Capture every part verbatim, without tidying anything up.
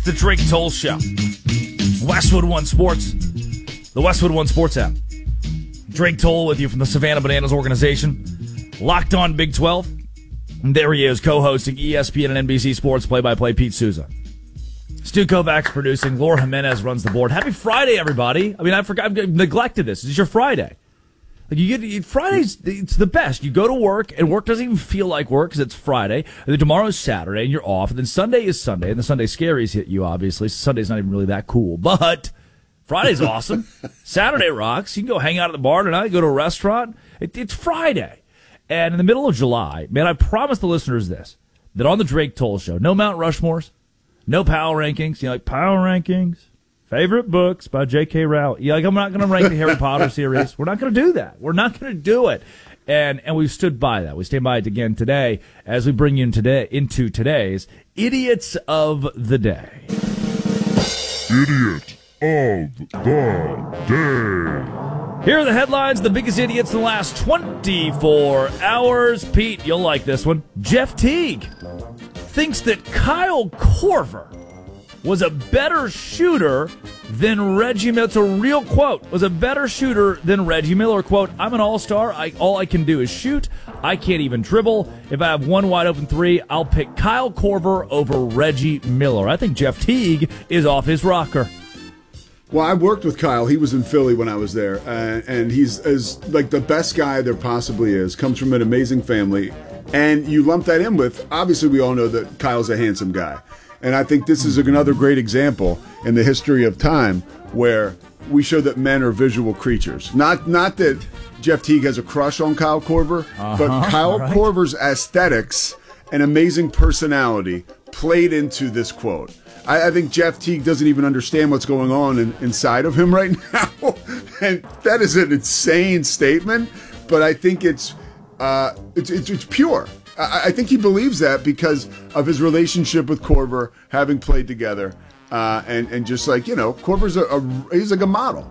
is the Drake Toll Show. Westwood One Sports. The Westwood One Sports app. Drake Toll with you from the Savannah Bananas organization. Locked on Big twelve. And there he is, co-hosting E S P N and N B C Sports play-by-play Pete Souza. Stu Kovacs producing. Laura Jimenez runs the board. Happy Friday, everybody. I mean, I forgot. I've neglected this. It's your Friday. Like you get Fridays, it's the best. You go to work, and work doesn't even feel like work because it's Friday. And then tomorrow's Saturday, and you're off. And then Sunday is Sunday, and the Sunday scaries hit you, obviously. Sunday's not even really that cool. But Friday's awesome. Saturday rocks. You can go hang out at the bar tonight, go to a restaurant. It, it's Friday. And in the middle of July, man, I promise the listeners this, that on the Drake Toll Show, no Mount Rushmores, no Power Rankings. You know, like Power Rankings. Favorite books by J K. Rowling. Yeah, like I'm not going to rank the Harry Potter series. We're not going to do that. We're not going to do it. And and we've stood by that. We stand by it again today as we bring you in today, into today's Idiots of the Day. Idiot of the Day. Here are the headlines, the biggest idiots in the last twenty-four hours. Pete, you'll like this one. Jeff Teague thinks that Kyle Korver was a better shooter than Reggie Miller. It's a real quote. Was a better shooter than Reggie Miller. Quote, I'm an all-star. I, all I can do is shoot. I can't even dribble. If I have one wide-open three, I'll pick Kyle Korver over Reggie Miller. I think Jeff Teague is off his rocker. Well, I worked with Kyle. He was in Philly when I was there, uh, and he's as like the best guy there possibly is. Comes from an amazing family, and you lump that in with, obviously we all know that Kyle's a handsome guy. And I think this is another great example in the history of time where we show that men are visual creatures. Not not that Jeff Teague has a crush on Kyle Korver, uh-huh, but Kyle right. Korver's aesthetics and amazing personality played into this quote. I, I think Jeff Teague doesn't even understand what's going on in, inside of him right now. And that is an insane statement, but I think it's uh, it's, it's, it's pure. I think he believes that because of his relationship with Korver, having played together, uh, and and just like you know, Korver's a, a he's like a model.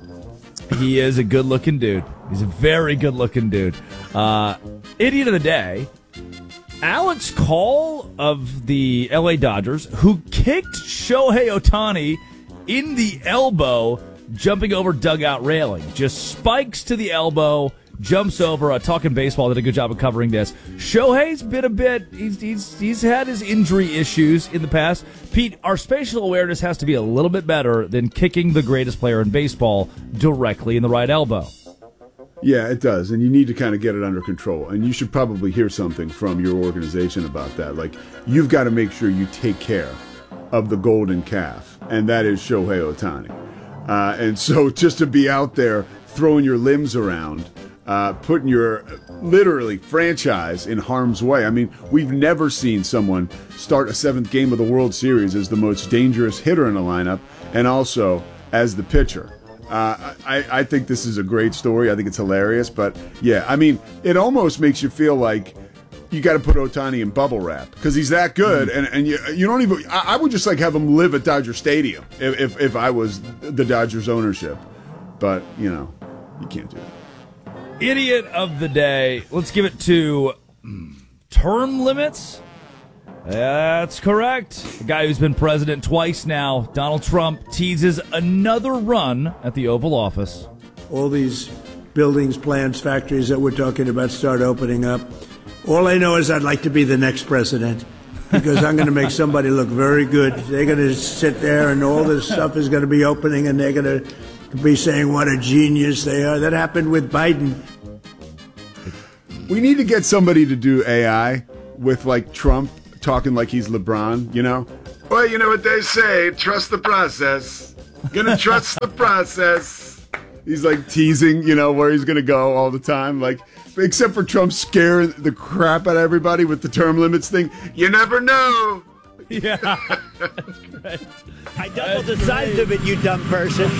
He is a good-looking dude. He's a very good-looking dude. Uh, idiot of the day, Alex Call of the L A Dodgers, who kicked Shohei Ohtani in the elbow, jumping over dugout railing. Just spikes to the elbow. Jumps over. Uh, Talking Baseball did a good job of covering this. Shohei's been a bit, he's, he's he's had his injury issues in the past. Pete, our spatial awareness has to be a little bit better than kicking the greatest player in baseball directly in the right elbow. Yeah, it does. And you need to kind of get it under control. And you should probably hear something from your organization about that. Like, you've got to make sure you take care of the golden calf, and that is Shohei Ohtani. Uh, and so just to be out there throwing your limbs around, Uh, putting your literally franchise in harm's way. I mean, we've never seen someone start a seventh game of the World Series as the most dangerous hitter in the lineup and also as the pitcher. Uh, I, I think this is a great story. I think it's hilarious. But, yeah, I mean, it almost makes you feel like you got to put Ohtani in bubble wrap because he's that good. And, and you, you don't even – I would just like have him live at Dodger Stadium if, if, if I was the Dodgers ownership. But, you know, you can't do it. Idiot of the day. Let's give it to term limits. That's correct. The guy who's been president twice now, Donald Trump, teases another run at the Oval Office. All these buildings, plants, factories that we're talking about start opening up. All I know is I'd like to be the next president because I'm going to make somebody look very good. They're going to sit there and all this stuff is going to be opening and they're going to be saying what a genius they are. That happened with Biden. We need to get somebody to do A I with, like, Trump talking like he's LeBron, you know? Well, you know what they say, trust the process. Gonna trust the process. He's, like, teasing, you know, where he's gonna go all the time. Like, except for Trump scaring the crap out of everybody with the term limits thing. You never know. Yeah, that's great. I doubled the size of it, you dumb person.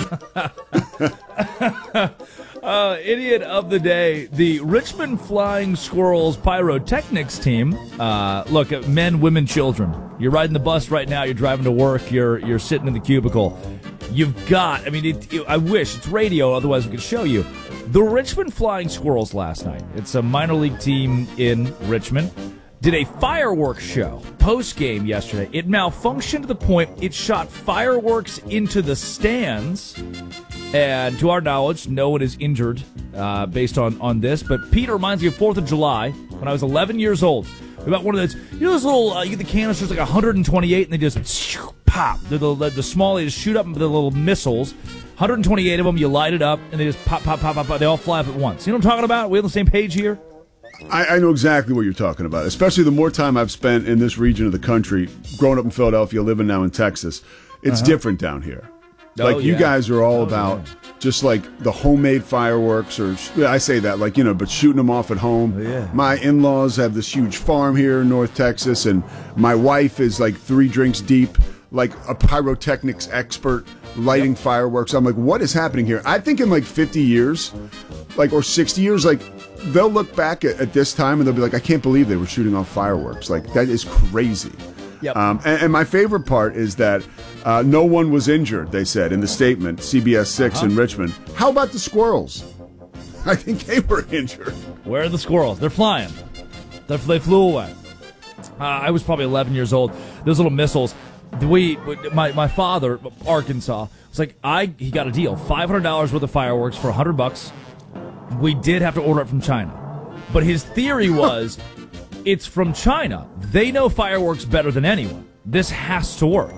uh, idiot of the day. The Richmond Flying Squirrels Pyrotechnics team. Uh, look, men, women, children. You're riding the bus right now. You're driving to work. You're you're sitting in the cubicle. You've got, I mean, it, it, I wish. It's radio, otherwise we could show you. The Richmond Flying Squirrels last night. It's a minor league team in Richmond. did a fireworks show post-game yesterday. It malfunctioned to the point it shot fireworks into the stands. And to our knowledge, no one is injured uh, based on, on this. But Pete reminds me of fourth of July when I was eleven years old. About one of those, you know those little, uh, you get the canisters like one hundred twenty-eight and they just pop. The, the, the small, they just shoot up the little missiles. one hundred twenty-eight of them, you light it up and they just pop, pop, pop, pop, pop. They all fly up at once. You know what I'm talking about? We on the same page here? I, I know exactly what you're talking about, especially the more time I've spent in this region of the country, growing up in Philadelphia, living now in Texas. It's uh-huh. different down here. Oh, like, you yeah. guys are all oh, about yeah. just like the homemade fireworks, or I say that, like, you know, but shooting them off at home. Oh, yeah. My in-laws have this huge farm here in North Texas, and my wife is like three drinks deep, like a pyrotechnics expert, lighting yep. fireworks. I'm like, what is happening here? I think in like fifty years, like, or sixty years, like, they'll look back at, at this time and they'll be like, I can't believe they were shooting off fireworks. Like, that is crazy. Yep. Um, and, and my favorite part is that uh, no one was injured, they said in the statement, C B S six uh-huh. in Richmond. How about the squirrels? I think they were injured. Where are the squirrels? They're flying. They're, they flew away. Uh, I was probably eleven years old. Those little missiles. We, my my father, Arkansas, was like, I he got a deal, five hundred dollars worth of fireworks for a hundred bucks. We did have to order it from China, but his theory was, it's from China. They know fireworks better than anyone. This has to work.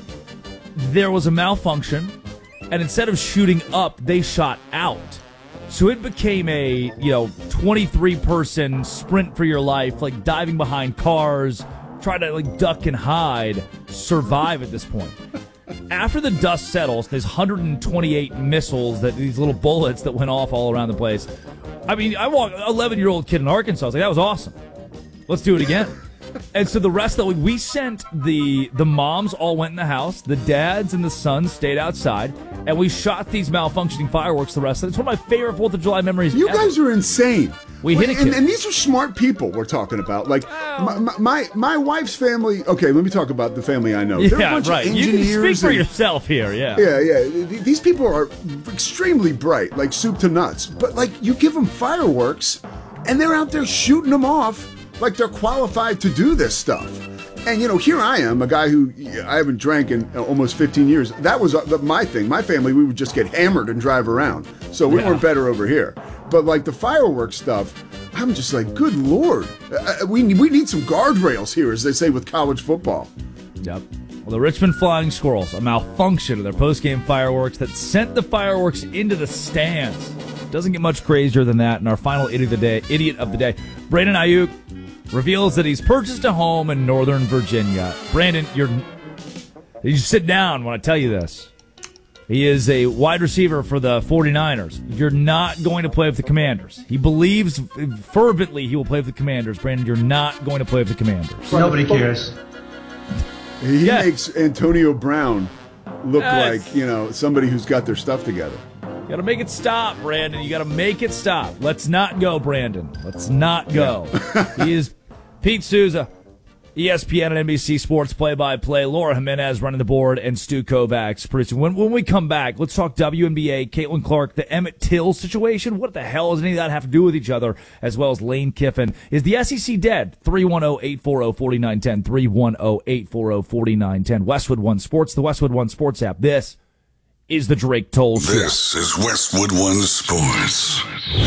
There was a malfunction, and instead of shooting up, they shot out. So it became a, you know, twenty-three person sprint for your life, like diving behind cars, try to like duck and hide, survive at this point. After the dust settles, there's one hundred twenty-eight missiles, that these little bullets that went off all around the place. I mean, I walked, eleven-year-old kid in Arkansas, I was like, that was awesome. Let's do it again. And so the rest of the week, we sent the the moms all went in the house, the dads and the sons stayed outside, and we shot these malfunctioning fireworks the rest of it. It's one of my favorite fourth of July memories You ever. guys are insane. We hit a kid. And, and these are smart people we're talking about. Like, my, my, my, my wife's family, okay, let me talk about the family I know. They're Yeah, a bunch right. of You engineers. can speak for and, yourself here, yeah. Yeah, yeah. These people are extremely bright, like soup to nuts. But, like, you give them fireworks, and they're out there shooting them off like they're qualified to do this stuff. And, you know, here I am, a guy who I haven't drank in almost fifteen years. That was my thing. My family, we would just get hammered and drive around. So we Yeah. weren't better over here. But, like, the fireworks stuff, I'm just like, good Lord. Uh, we, we need some guardrails here, as they say with college football. Yep. Well, the Richmond Flying Squirrels, a malfunction of their post-game fireworks that sent the fireworks into the stands. Doesn't get much crazier than that. And our final idiot of the day, idiot of the day, Brandon Ayuk, reveals that he's purchased a home in Northern Virginia. Brandon, you're you sit down when I tell you this. He is a wide receiver for the forty-niners. You're not going to play with the Commanders. He believes fervently he will play with the Commanders. Brandon, you're not going to play with the Commanders. Nobody cares. He Yeah. makes Antonio Brown look Yes. like, you know, somebody who's got their stuff together. You got to make it stop, Brandon. You got to make it stop. Let's not go, Brandon. Let's not go. He is Pete Souza, E S P N and N B C Sports play-by-play. Laura Jimenez running the board, and Stu Kovacs producing. When, when we come back, let's talk W N B A, Caitlin Clark, the Emmett Till situation. What the hell does any of that have to do with each other, as well as Lane Kiffin? Is the S E C dead? three one zero, eight four zero, four nine one zero, three one zero, eight four zero, four nine one zero. Westwood One Sports, the Westwood One Sports app. This is the Drake Toll Show. This is Westwood One Sports.